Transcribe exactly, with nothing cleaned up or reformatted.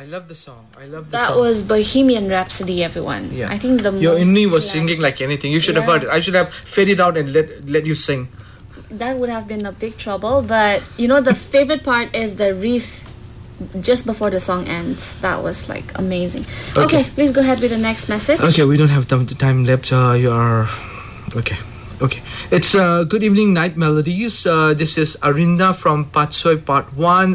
I love the song. I love the That song. was Bohemian Rhapsody, everyone. Yeah. I think the Your most Inni was class- singing like anything. You should have Yeah. heard it. I should have faded out and let let you sing. That would have been a big trouble, but you know, the favorite part is the riff just before the song ends. That was like amazing. Okay. Okay, please go ahead with the next message. Okay, we don't have time, time left. Uh, you are okay. Okay, it's uh, good evening, night melodies. Uh, this is Arinda from Patsoi Part One.